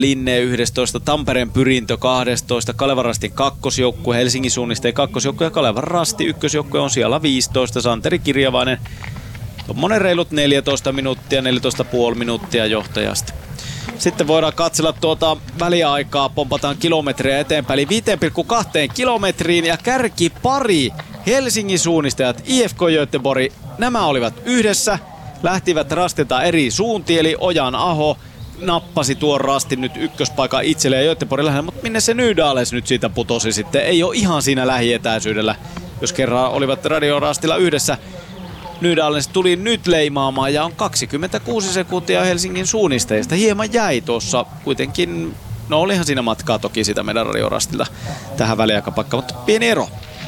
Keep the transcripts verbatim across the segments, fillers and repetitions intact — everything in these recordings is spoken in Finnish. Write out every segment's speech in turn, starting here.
Linne yksitoista, Tampereen Pyrintö kaksitoista, Kalevan Rastin kakkosjoukkue, Helsingin Suunnistajien kakkosjoukkue ja Kalevan Rasti ykkösjoukkue on siellä viisitoista, Santeri Kirjavainen. Tuommoinen reilut neljätoista minuuttia, neljätoista pilkku viisi minuuttia johtajasta. Sitten voidaan katsella tuota väliaikaa, pompataan kilometriä eteenpäin, eli viisi pilkku kaksi kilometriin ja kärki pari Helsingin Suunnistajat, I F K Göteborg, nämä olivat yhdessä, lähtivät rastilta eri suuntiin, eli Ojan Aho nappasi tuon rastin nyt ykköspaikan itselleen Göteborgin lähellä, mutta minne se Nydales nyt siitä putosi sitten, ei ole ihan siinä lähietäisyydellä, jos kerran olivat radiorastilla yhdessä. Nydales tuli nyt leimaamaan ja on kaksikymmentäkuusi sekuntia Helsingin Suunnistajista. Hieman jäi tuossa kuitenkin, no olihan siinä matkaa toki sitä meidän radiorastilla tähän väliaikapaikkaan, mutta pieni ero.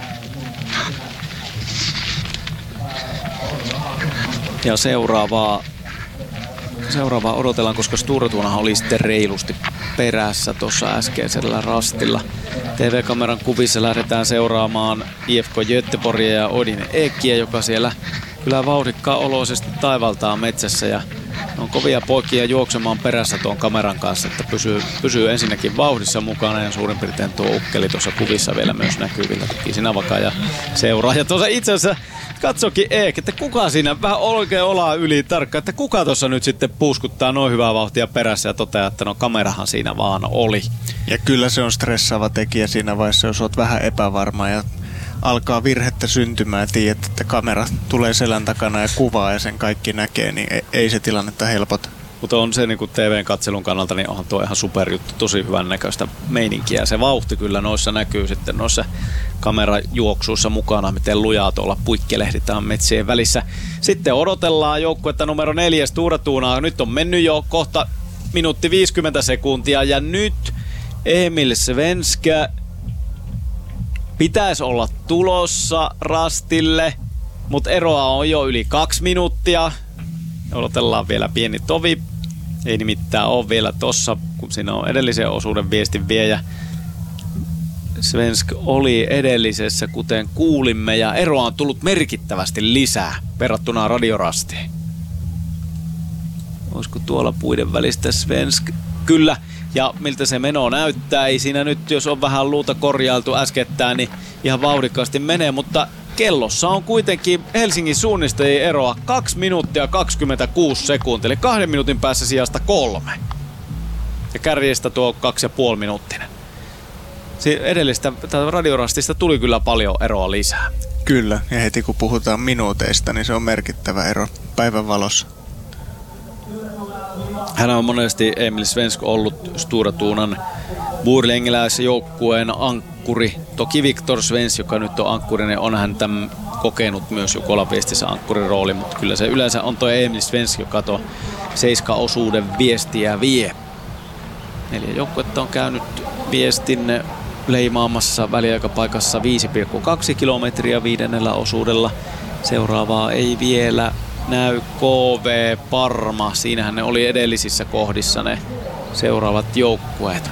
Ja seuraavaa, seuraavaa odotellaan, koska Sture Tuunahan oli sitten reilusti perässä tuossa äskeisellä rastilla. T V-kameran kuvissa lähdetään seuraamaan I F K Göteborgia ja Odin Ekiä, joka siellä kyllä vauhdikkaa oloisesti taivaltaa metsässä ja on kovia poikia juoksemaan perässä tuon kameran kanssa, että pysyy, pysyy ensinnäkin vauhdissa mukana ja suurin piirtein tuo ukkeli tuossa kuvissa vielä myös näkyvillä. Toki sinä vakaa ja seuraa. Ja tuossa itse asiassa katsokin Eek, että kuka siinä vähän oikein olaa yli tarkka, että kuka tuossa nyt sitten puuskuttaa noin hyvää vauhtia perässä ja toteaa, että no kamerahan siinä vaan oli. Ja kyllä se on stressaava tekijä siinä vaiheessa, jos olet vähän epävarma ja alkaa virhettä syntymään ja tiedät, että kamera tulee selän takana ja kuvaa ja sen kaikki näkee, niin ei se tilannetta helpota. Mutta on se niin kuin T V-katselun kannalta, niin onhan tuo ihan superjuttu, tosi hyvän näköistä meininkiä. Se vauhti kyllä noissa näkyy sitten noissa kamerajuoksuissa mukana, miten lujaa tuolla puikkelehditään metsien välissä. Sitten odotellaan joukkuetta numero neljä, Sture Tuuna. Nyt on mennyt jo kohta minuutti viisikymmentä sekuntia ja nyt Emil Svenska pitäisi olla tulossa rastille, mutta eroa on jo yli kaksi minuuttia. Odotellaan vielä pieni tovi. Ei nimittäin ole vielä tossa, kun siinä on edellisen osuuden viestin viejä. Svensk oli edellisessä, kuten kuulimme, ja eroa on tullut merkittävästi lisää verrattuna radiorastiin. Olisiko tuolla puiden välistä Svensk? Kyllä. Ja miltä se meno näyttää, ei siinä nyt, jos on vähän luuta korjailtu äskettäin, niin ihan vauhdikkaasti menee, mutta kellossa on kuitenkin Helsingin Suunnistajien eroa kaksi minuuttia kaksikymmentäkuusi sekuntia, eli kahden minuutin päässä sijasta kolme. Ja kärjestä tuo kaksi ja puoli minuuttinen. Edellistä radiorastista tuli kyllä paljon eroa lisää. Kyllä, ja heti kun puhutaan minuuteista, niin se on merkittävä ero päivän valossa. Hän on monesti Emil Svensk ollut Sture Tuunan buurlengiläisjoukkueen ankkuri. Toki Viktor Svensk, joka nyt on ankkurinen, on hän tämän kokenut myös Jukolan viestissä ankkurin rooli, mutta kyllä se yleensä on tuo Emil Svensk, joka tuo seiska-osuuden viestiä vie. Neljä joukkuetta on käynyt viestin leimaamassa väliaikapaikassa viisi pilkku kaksi kilometriä viidennellä osuudella. Seuraavaa ei vielä näy. K V Parma, siinähän ne oli edellisissä kohdissa ne seuraavat joukkueet.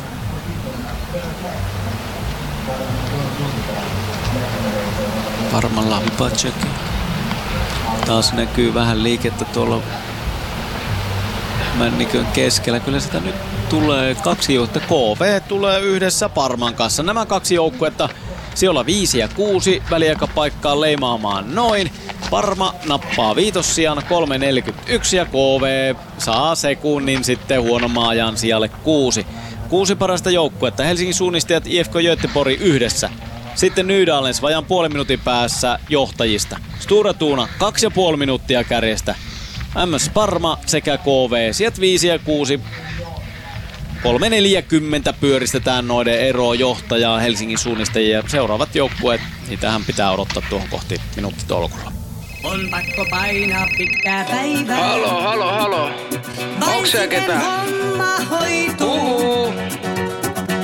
Parmalla Vipacek. Taas näkyy vähän liikettä tuolla männikön keskellä. Kyllä sitä nyt tulee kaksi joukkuetta. K V tulee yhdessä Parman kanssa. Nämä kaksi joukkuetta siellä viisi ja kuusi väliaikapaikkaa leimaamaan noin. Parma nappaa viitossijan kolme neljäkymmentäyksi ja K V saa sekunnin sitten huonomman ajan sijalle kuusi. Kuusi parasta joukkuetta. Helsingin Suunnistajat, I F K Göteborg yhdessä. Sitten Nydalens vajan puolen minuutin päässä johtajista. Sture Tuuna kaksi ja puoli minuuttia kärjestä. M S Parma sekä K V sieltä viisi ja kuusi. kolme neljäkymmentä pyöristetään noiden eroa johtajaa Helsingin Suunnistajia. Seuraavat joukkueet, niitähän pitää odottaa tuohon kohti minuuttitolkulla. On pakko painaa pitkää päivää. Halo, halo, halo. Onks sä ketään? Homma hoituu.